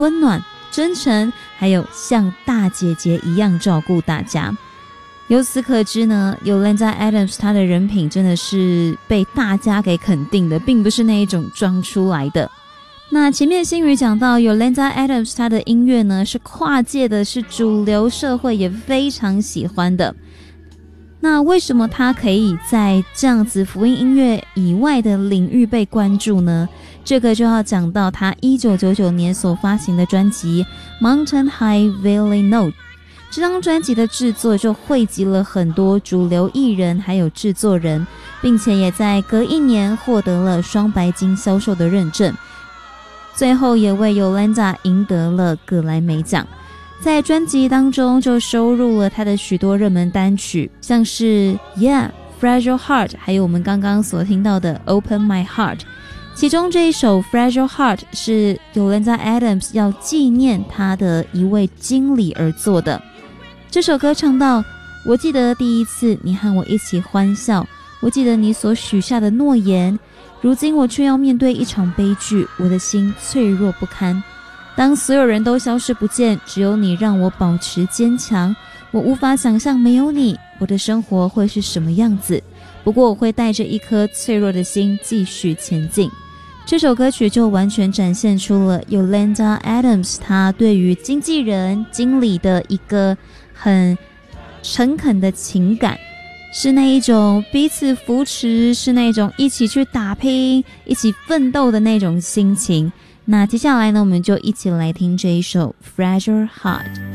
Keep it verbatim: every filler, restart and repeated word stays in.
温暖、真诚，还有像大姐姐一样照顾大家。由此可知呢， Yolanda Adams 她的人品真的是被大家给肯定的，并不是那一种装出来的。那前面新宇讲到 Yolanda Adams 她的音乐呢是跨界的，是主流社会也非常喜欢的。那为什么她可以在这样子福音音乐以外的领域被关注呢？这个就要讲到她一九九九年所发行的专辑 Mountain High Valley Note。这张专辑的制作就汇集了很多主流艺人还有制作人，并且也在隔一年获得了双白金销售的认证，最后也为 Yolanda 赢得了葛莱美奖。在专辑当中就收录了她的许多热门单曲，像是 Yeah、Fragile Heart， 还有我们刚刚所听到的 Open My Heart。其中这一首 Fragile Heart 是 Yolanda Adams 要纪念她的一位经理而做的。这首歌唱到，我记得第一次你和我一起欢笑，我记得你所许下的诺言，如今我却要面对一场悲剧，我的心脆弱不堪。当所有人都消失不见，只有你让我保持坚强，我无法想象没有你，我的生活会是什么样子。不过我会带着一颗脆弱的心继续前进。这首歌曲就完全展现出了 Yolanda Adams 她对于经纪人、经理的一个很诚恳的情感，是那一种彼此扶持，是那种一起去打拼、一起奋斗的那种心情。那接下来呢，我们就一起来听这一首 Fragile Heart。